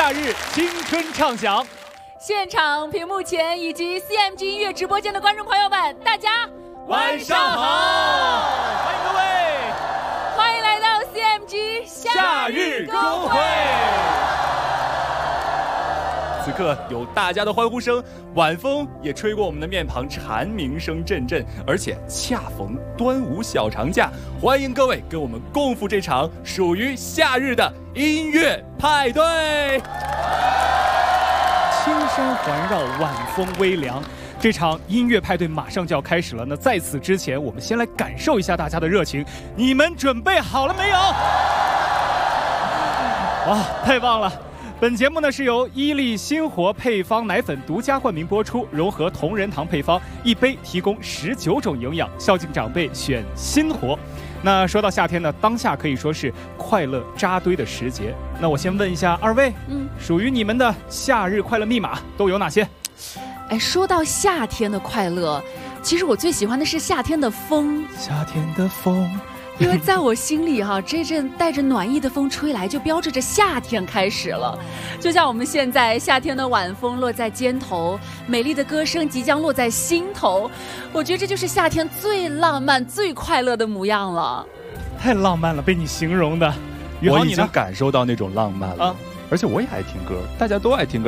夏日青春畅想。 现场、屏幕前以及 CMG 音乐直播间的观众朋友们，大家晚上好，欢迎各位， 欢迎来到 CMG 夏日公会。此刻有大家的欢呼声，晚风也吹过我们的面庞，蝉鸣声阵阵，而且恰逢端午小长假，欢迎各位跟我们共赴这场属于夏日的音乐派对。青山环绕，晚风微凉，这场音乐派对马上就要开始了。那在此之前，我们先来感受一下大家的热情，你们准备好了没有？哇，太棒了！本节目呢是由伊利新活配方奶粉独家冠名播出，融合同仁堂配方，一杯提供19种营养，孝敬长辈选新活。那说到夏天呢，当下可以说是快乐扎堆的时节。那我先问一下二位，属于你们的夏日快乐密码都有哪些？ 说到夏天的快乐，其实我最喜欢的是夏天的风。 夏天的风。 因为在我心里这阵带着暖意的风吹来，就标志着夏天开始了。就像我们现在夏天的晚风落在肩头，美丽的歌声即将落在心头。我觉得这就是夏天最浪漫、最快乐的模样了。 太浪漫了，被你形容的。 我已经感受到那种浪漫了，而且我也爱听歌，大家都爱听歌。